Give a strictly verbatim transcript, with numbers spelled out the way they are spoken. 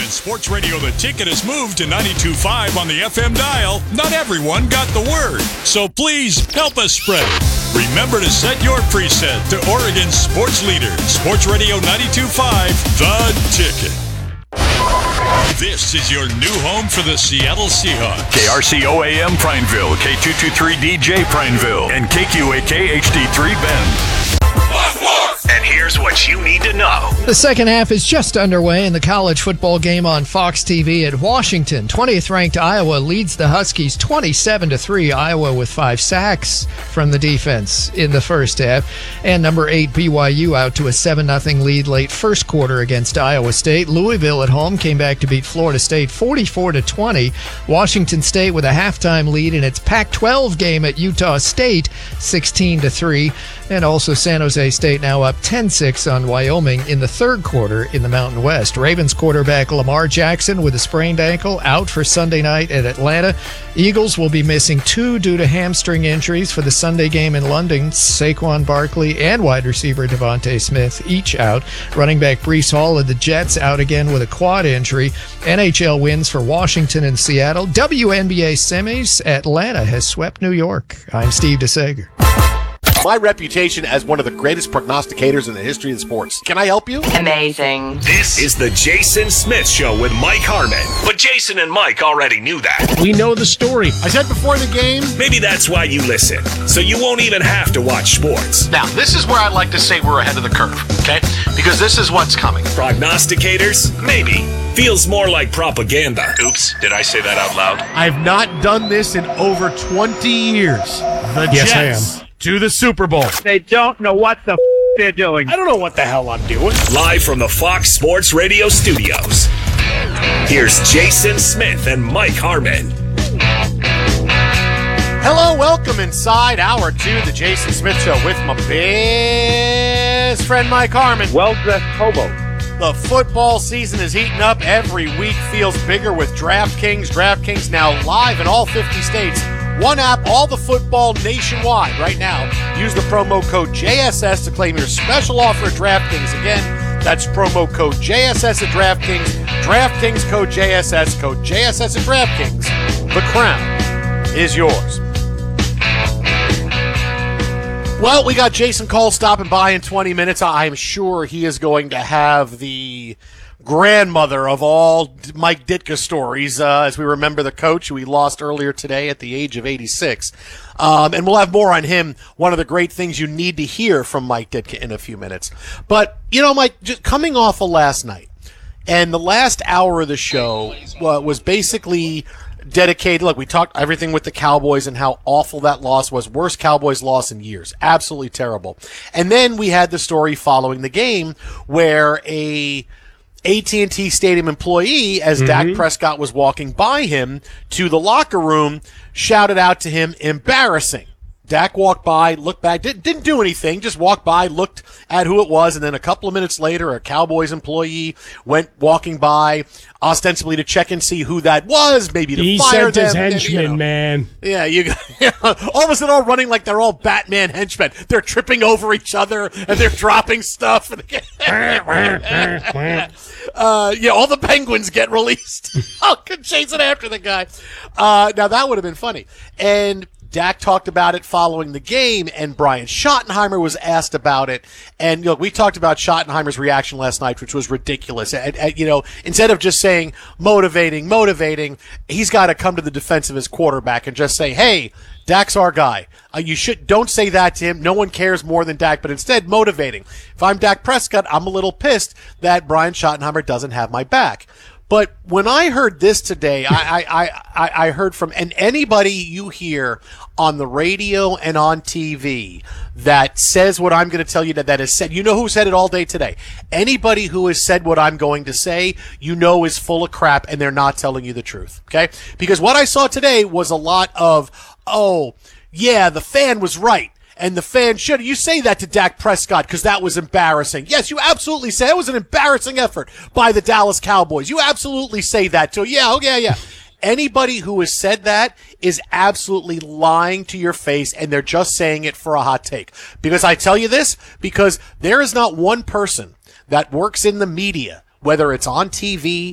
Since Sports Radio The Ticket has moved to ninety-two point five on the F M dial, not everyone got the word. So please help us spread it. Remember to set your preset to Oregon's sports leader, Sports Radio ninety-two point five, The Ticket. This is your new home for the Seattle Seahawks. K R C O A M Prineville, K two twenty-three D J Prineville, and K Q A K H D three Bend. And here's what you need to know. The second half is just underway in the college football game on Fox T V at Washington. twentieth ranked Iowa leads the Huskies twenty-seven to three. Iowa with five sacks from the defense in the first half. And number eight B Y U out to a seven nothing lead late first quarter against Iowa State. Louisville at home came back to beat Florida State forty-four to twenty. Washington State with a halftime lead in its Pac twelve game at Utah State sixteen to three. And also San Jose State now up ten six on Wyoming in the third quarter in the Mountain West. Ravens quarterback Lamar Jackson with a sprained ankle out for Sunday night at Atlanta. Eagles will be missing two due to hamstring injuries for the Sunday game in London. Saquon Barkley and wide receiver Devontae Smith each out. Running back Breece Hall of the Jets out again with a quad injury. N H L wins for Washington and Seattle. W N B A semis, Atlanta has swept New York. I'm Steve DeSager. My reputation as one of the greatest prognosticators in the history of sports. Can I help you? Amazing. This is the Jason Smith Show with Mike Harmon. But Jason and Mike already knew that. We know the story. I said before the game. Maybe that's why you listen, so you won't even have to watch sports. Now, this is where I like to say we're ahead of the curve, okay? Because this is what's coming. Prognosticators? Maybe. Feels more like propaganda. Oops, did I say that out loud? I've not done this in over twenty years. The Yes, I Jets to the Super Bowl. They don't know what the f- they're doing. I don't know what the hell I'm doing. Live from the Fox Sports Radio studios. Here's Jason Smith and Mike Harmon. Hello, welcome inside hour two, the Jason Smith Show with my best friend Mike Harmon. Well-dressed hobo. The football season is heating up. Every week feels bigger with DraftKings. DraftKings now live in all fifty states. One app, all the football nationwide right now. Use the promo code J S S to claim your special offer at DraftKings. Again, that's promo code J S S at DraftKings. DraftKings code J S S, code J S S at DraftKings. The crown is yours. Well, we got Jason Cole stopping by in twenty minutes. I'm sure he is going to have the grandmother of all Mike Ditka stories, uh, as we remember the coach who we lost earlier today at the age of eighty-six. Um, and we'll have more on him, one of the great things you need to hear from Mike Ditka in a few minutes. But, you know, Mike, just coming off of last night, and the last hour of the show uh, was basically dedicated. Look, we talked everything with the Cowboys and how awful that loss was. Worst Cowboys loss in years. Absolutely terrible. And then we had the story following the game where a A T and T Stadium employee, as mm-hmm. Dak Prescott was walking by him to the locker room, shouted out to him, embarrassing. Dak walked by, looked back, didn't, didn't do anything, just walked by, looked at who it was, and then a couple of minutes later, a Cowboys employee went walking by, ostensibly to check and see who that was, maybe to he fire them. He sent his henchmen, you know. man. Yeah, you all of a sudden all running like they're all Batman henchmen. They're tripping over each other, and they're dropping stuff. uh, yeah, all the penguins get released. Oh, chasing after the guy. Uh, now, that would have been funny. And Dak talked about it following the game, and Brian Schottenheimer was asked about it. And, you know, we talked about Schottenheimer's reaction last night, which was ridiculous. And, and, you know, instead of just saying motivating, motivating, he's got to come to the defense of his quarterback and just say, hey, Dak's our guy. Uh, you should don't say that to him. No one cares more than Dak, but instead motivating. If I'm Dak Prescott, I'm a little pissed that Brian Schottenheimer doesn't have my back. But when I heard this today, I, I, I, I heard from, and anybody you hear on the radio and on T V that says what I'm going to tell you that, that has said, you know who said it all day today. Anybody who has said what I'm going to say, you know is full of crap and they're not telling you the truth, okay? Because what I saw today was a lot of, oh, yeah, the fan was right. And the fan should. You say that to Dak Prescott because that was embarrassing. Yes, you absolutely say it was an embarrassing effort by the Dallas Cowboys. You absolutely say that too. Yeah, oh, yeah, yeah. Anybody who has said that is absolutely lying to your face, and they're just saying it for a hot take. Because I tell you this, because there is not one person that works in the media, whether it's on T V,